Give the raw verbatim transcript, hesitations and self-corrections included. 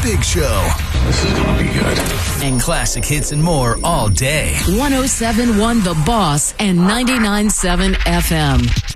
Big Show. This is going to be good. And classic hits and more all day. one oh seven point one The Boss and ninety-nine point seven F M.